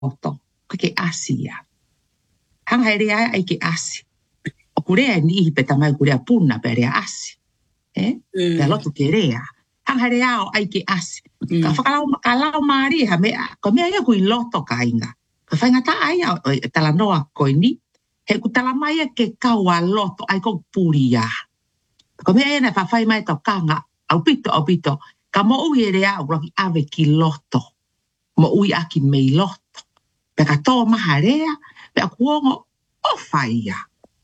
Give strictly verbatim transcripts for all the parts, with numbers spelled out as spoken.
loto. Ko ke asi ya. Hanga ere ai ke asi. O kurea ni i peta mai kurea puna pe rea asi. Eh? Mm. Pe loto ke rea. Hanga ere au ai ke asi. Mm. Ka whakalau, ka lau maari ha mea. Ko mea ia kui loto ka inga. Ka whainga ta ai au tala noa koi ni. He ku tala mai ke kaua loto ai ko puri ya. Ko mea ia na whawhai mai tau kanga. Au pito, au pito. Ka mo ui ere au roki ave ki loto. Mo ui aki mei loto. Pe ka tō maha rea. Pe a kuongo o whaia.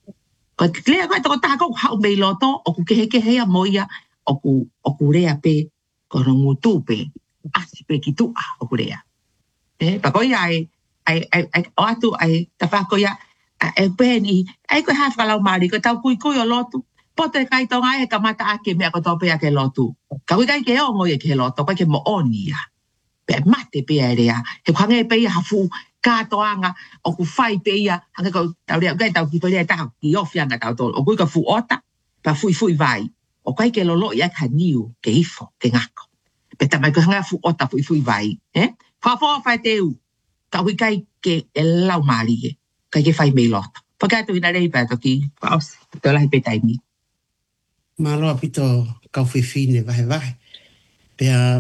Ko te klea koe toko tākou hau mei loto. O ku kehe kehe a moia. O ku, o ku rea pe. Ko rongu tū pe. Asi pe ki tua o ku rea. Eh, pa koi ai. Ai, ai, ai, o atu ai. Ta whako ia. E pēni. Ai koe hawha lau maari. Ko tau kui kui o lotu. Pote kai tonga e ka mata ake mea ko tau pea ke lotu. Ka kui kai ke o ngoi e ke loto. Kai ke mo oni ia. Pe mate pea rea. He kwange pe ia hafu. Kātoanga, o ku whai pe ia, hanga kau tau rea, kai tau ki torea tau, ki ofianga tau tō, o kui ka fu ota, pa fui fui vai, o kai ke lolo ia ka niu, ke ifo, ke ngako. Pe tamai ka hanga fu ota fui fui vai, eh? Whawhawa whai te u, ka hui kai ke e lau maari e, kai ke whai mei loto. Whakatu ina rei pā toki, whaos, te olahi pe taimi. Māloa pito kau whiwhine vahe vahe. Pea,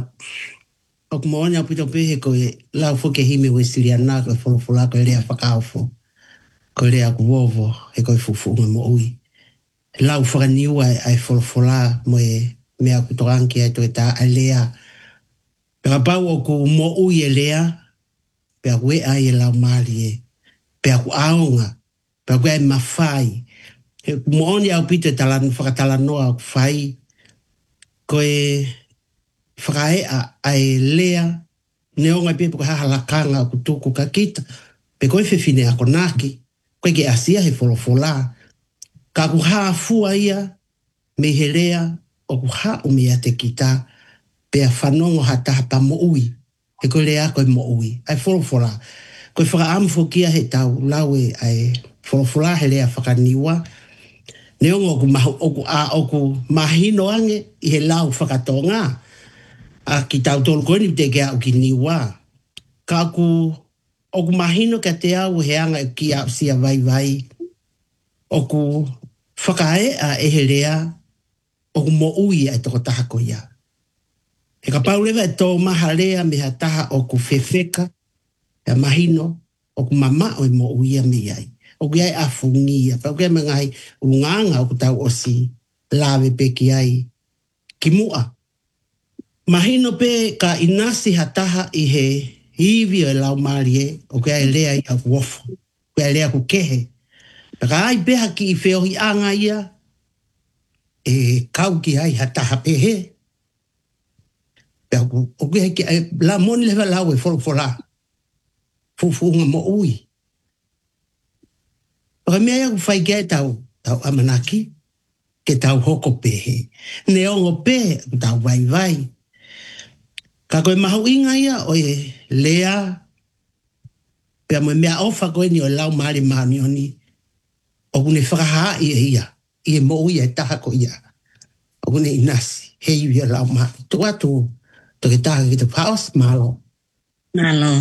o ku moone au pito pehe ko e lau fo ke hime we siriana ko e wholofula ko e rea whakaofo. Ko e rea ku wovo e ko e fufunga mo ui. Lau whakaniua ai wholofula mo e mea ku toranki ai to e tā a lea. Pea pau o ku mo ui e lea, pea ku e ai e lau maali e. Pea ku aonga, pea ku e mawhai. He ku moone au pito e talan whakatalanoa ku whai. Ko e whakaea ai lea, neonga pe po haha lakanga ku tuku ka kita, pe koe whiwhine ako naki, koe ke asia he wholofola. Ka ku haa fua ia, me he lea, o ku haa umea te kita, pe a whanongo hata hata mo ui, he koe lea koe mo ui, ai wholofola. Koe whakaamu kia he tau lawe ai wholofola he lea whakaniwa, neonga oku, mahu, oku, a, oku mahino ange i he lau whakatonga, a ki tau tolu koe ni te ke au ki niwa. Ka ku, oku mahino ka te au he anga ki au sia vai vai. Oku whakae a e he rea, oku mo ui ai toko taha ko ia. He ka paulewa e tō maha rea me ha taha oku whewheka, e mahino, oku mama o e mo ui a me ai. Oku iai a fungia, pa oku ia mangai unganga oku tau osi, lawe pe ki ai, ki mua. Mahino pe ka inasi hataha i he hivi o e lau maari e, o kia e lea i a wofo, kia e lea ku kehe. Paka ai peha ki i whiohi anga ia, e kau ki ai hataha pehe. Pea ku, o kia ki, la moni lewa lau e wholofola, fufunga mo ui. Paka mea ia ku whai kia e tau, tau amanaki, ke tau hoko pehe. Neongo pehe, tau vai vai. Ka koe mahu inga ia o e lea, pea mo mea ofa koe ni o lau maari maani o ni, o kune whakahaa i e ia, i e mo ia e taha ko ia, o kune inasi, hei i lau maari. Tu atu, to ke taha ki te paos, malo. Malo.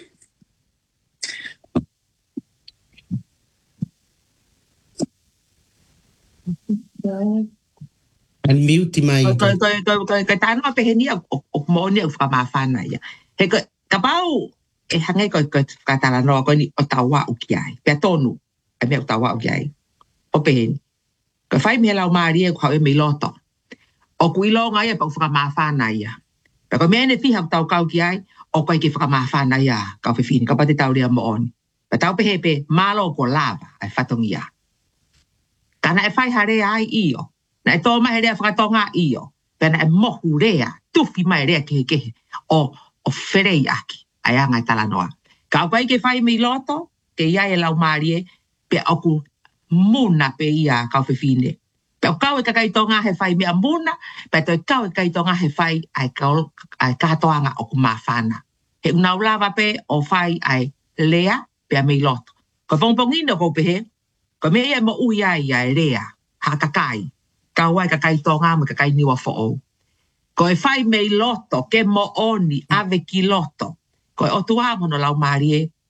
Unmute mai. Koe, koe, koe, koe, koe tānoa pehe ni o moone au whamawhana ia. He koe, ka pau, e hangai koe koe whakatala noa koe ni o tawa u ki ai. Pea tonu, e mea o tawa u ki ai. O pehe ni. Koe whai mea lau maari e kua e mei loto. O kui longa ia pa u whamawhana ia. Pea koe mea ne whiha u tau kau ki ai, o koe ki whamawhana ia, kau whiwhini, ka pate tau rea mo oni. Pea tau pehe pe, malo ko lava, ai whatongi ia. Kana e whai hare ai iyo. Na e tō mahe rea whakatonga iyo. Pena e mohu rea, tuwhi mai rea kehe kehe. O, o wherei aki, ai anga e tala noa. Ka au kai ke whai mi loto, ke ia e lau maari e, pe oku muna pe ia kau whiwhine. Pe o kau e kakai tonga he whai mea muna, pe to e kau e kai tonga he whai ai, ai katoanga oku mawhana. He unau lava pe o whai ai lea, pe a mi loto. Ko pongpongino ko pehe, ko me ia mo ui ai ai rea, ha kakai. Kau ai kakai tonga mo kakai niwa fo'o. Ko e whai mei loto, ke mo oni, ave ki loto. Ko e otu amo no lau maari e,